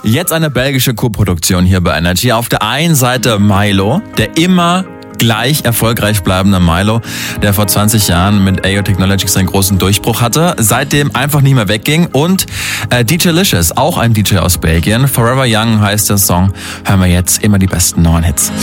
Jetzt eine belgische Co-Produktion hier bei Energy. Auf der einen Seite Mylo, der immer gleich erfolgreich bleibende Mylo, der vor 20 Jahren mit AO Technologies seinen großen Durchbruch hatte, seitdem einfach nie mehr wegging. Und DJ Licious, auch ein DJ aus Belgien. Forever Young heißt der Song. Hören wir jetzt immer die besten neuen Hits.